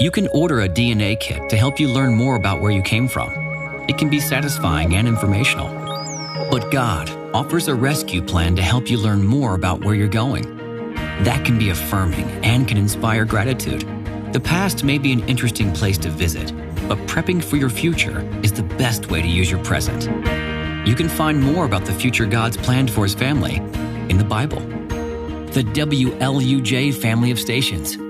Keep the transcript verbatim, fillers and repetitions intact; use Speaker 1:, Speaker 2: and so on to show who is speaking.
Speaker 1: You can order a D N A kit to help you learn more about where you came from. It can be satisfying and informational. But God offers a rescue plan to help you learn more about where you're going. That can be affirming and can inspire gratitude. The past may be an interesting place to visit, but prepping for your future is the best way to use your present. You can find more about the future God's planned for His family in the Bible. The W L U J family of stations